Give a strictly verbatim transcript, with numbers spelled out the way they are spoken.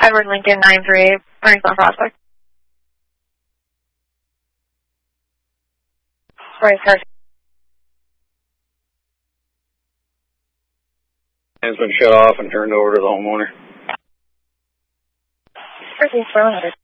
Edward Lincoln, nine three eight, Morningstar Prospect. Morningstar. Has been shut off and turned over to the homeowner. Proceed for one hundred.